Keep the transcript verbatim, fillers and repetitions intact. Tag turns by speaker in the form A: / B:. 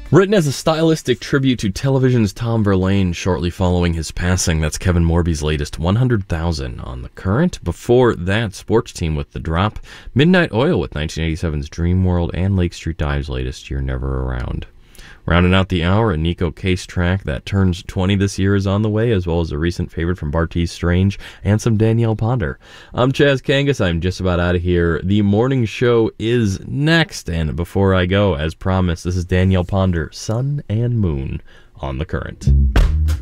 A: Written as a stylistic tribute to television's Tom Verlaine shortly following his passing, that's Kevin Morby's latest one hundred thousand on The Current. Before that, Sports Team with The Drop, Midnight Oil with nineteen eighty-seven's Dream World, and Lake Street Dive's latest You're Never Around. Rounding out the hour, a Nico Case track that turns twenty this year is on the way, as well as a recent favorite from Bartees Strange and some Danielle Ponder. I'm Chaz Kangas. I'm just about out of here. The morning show is next, and before I go, as promised, this is Danielle Ponder, Sun and Moon on The Current.